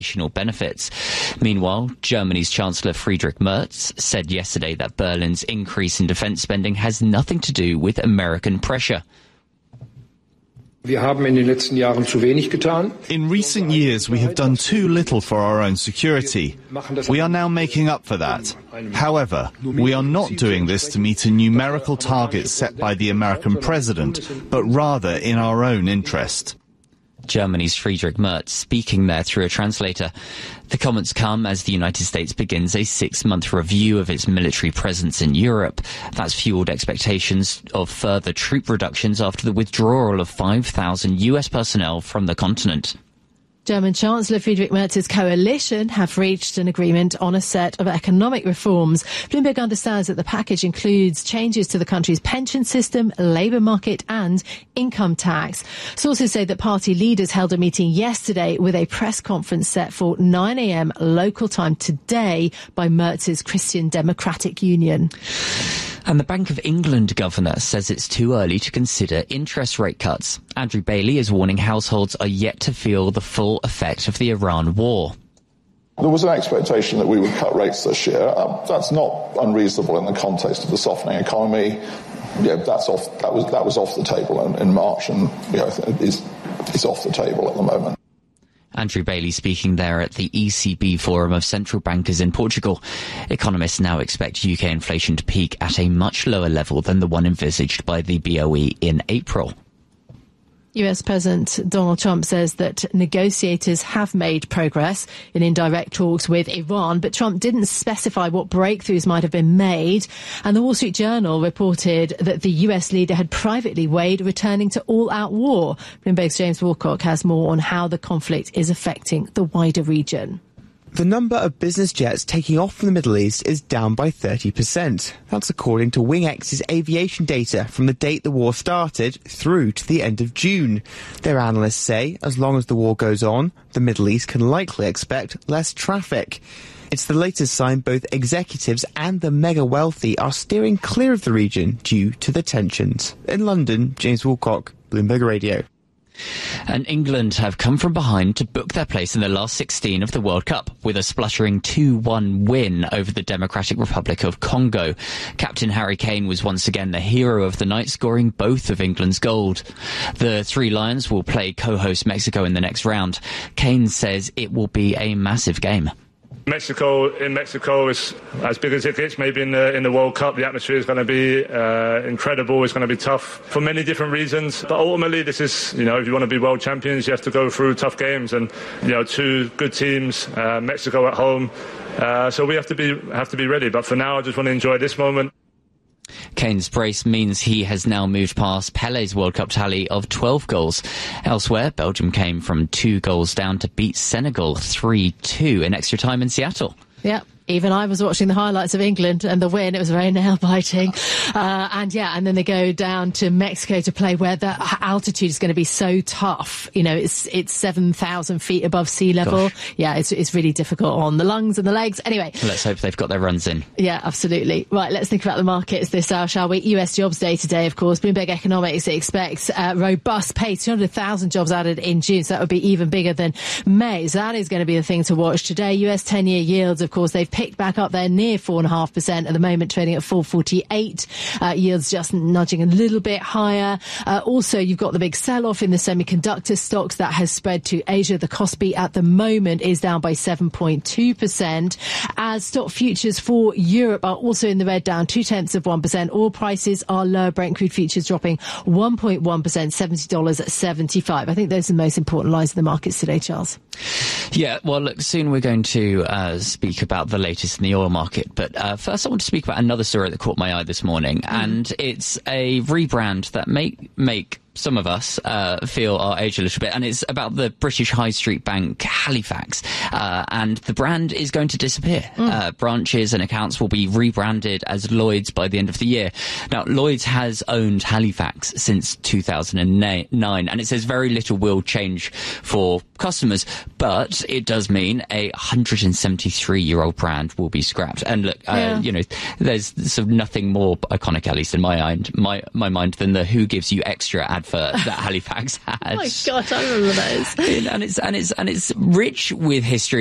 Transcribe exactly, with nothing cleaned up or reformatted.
benefits. Meanwhile, Germany's Chancellor Friedrich Merz said yesterday that Berlin's increase in defence spending has nothing to do with American pressure. In recent years, we have done too little for our own security. We are now making up for that. However, we are not doing this to meet a numerical target set by the American president, but rather in our own interest. Germany's Friedrich Merz speaking there through a translator. The comments come as the United States begins a six-month review of its military presence in Europe. That's fueled expectations of further troop reductions after the withdrawal of five thousand U S personnel from the continent. German Chancellor Friedrich Merz's coalition have reached an agreement on a set of economic reforms. Bloomberg understands that the package includes changes to the country's pension system, labour market and income tax. Sources say that party leaders held a meeting yesterday with a press conference set for nine a.m. local time today by Merz's Christian Democratic Union. And the Bank of England governor says it's too early to consider interest rate cuts. Andrew Bailey is warning households are yet to feel the full effect of the Iran war. There was an expectation that we would cut rates this year. Um, that's not unreasonable in the context of the softening economy. Yeah, that's off. That was that was off the table in, in March, and you know, is is off the table at the moment. Andrew Bailey speaking there at the E C B Forum of Central Bankers in Portugal. Economists now expect U K inflation to peak at a much lower level than the one envisaged by the B O E in April. U S President Donald Trump says that negotiators have made progress in indirect talks with Iran, but Trump didn't specify what breakthroughs might have been made. And the Wall Street Journal reported that the U S leader had privately weighed returning to all-out war. Bloomberg's James Woolcock has more on how the conflict is affecting the wider region. The number of business jets taking off from the Middle East is down by thirty percent. That's according to WingX's aviation data from the date the war started through to the end of June. Their analysts say as long as the war goes on, the Middle East can likely expect less traffic. It's the latest sign both executives and the mega wealthy are steering clear of the region due to the tensions. In London, James Woolcock, Bloomberg Radio. And England have come from behind to book their place in the last sixteen of the World Cup with a spluttering two one win over the Democratic Republic of Congo. Captain Harry Kane was once again the hero of the night, scoring both of England's gold. The Three Lions will play co-host Mexico in the next round. Kane says it will be a massive game. Mexico in Mexico is as big as it gets. Maybe in the in the World Cup, the atmosphere is going to be uh, incredible. It's going to be tough for many different reasons. But ultimately, this is, you know, if you want to be world champions, you have to go through tough games. And you know, two good teams, uh, Mexico at home. Uh, so we have to be have to be ready. But for now, I just want to enjoy this moment. Kane's brace means he has now moved past Pele's World Cup tally of twelve goals. Elsewhere, Belgium came from two goals down to beat Senegal three two in extra time in Seattle. Yeah. Even I was watching the highlights of England and the win. It was very nail-biting. Uh, and yeah, and then they go down to Mexico to play where the altitude is going to be so tough. You know, it's it's seven thousand feet above sea level. Gosh. Yeah, it's it's really difficult on the lungs and the legs. Anyway. Let's hope they've got their runs in. Yeah, absolutely. Right, let's think about the markets this hour, shall we? U S jobs day today, of course. Bloomberg Economics expects uh, robust pace, two hundred thousand jobs added in June, so that would be even bigger than May. So that is going to be the thing to watch today. U S ten-year yields, of course, they've picked back up there near four point five percent at the moment, trading at four forty-eight. Uh, yields just nudging a little bit higher. Uh, also, you've got the big sell-off in the semiconductor stocks that has spread to Asia. The Kospi at the moment is down by seven point two percent. As stock futures for Europe are also in the red, down two-tenths of one percent. Oil prices are lower. Brent crude futures dropping one point one percent, seventy dollars seventy-five. I think those are the most important lines of the markets today, Charles. Yeah, well, look, soon we're going to uh, speak about the latest in the oil market. But uh, first I want to speak about another story that caught my eye this morning. Mm. And it's a rebrand that make make some of us uh, feel our age a little bit. And it's about the British High Street Bank Halifax. Uh, and the brand is going to disappear. Mm. Uh, branches and accounts will be rebranded as Lloyds by the end of the year. Now, Lloyds has owned Halifax since two thousand nine. And it says very little will change for customers. But it does mean a one hundred seventy-three year old brand will be scrapped. And look, uh, Yeah. you know, there's sort of nothing more iconic, at least in my mind, my my mind, than the "Who Gives You Extra" advert that Halifax had. Oh my God, I remember those. and it's and it's and it's rich with history.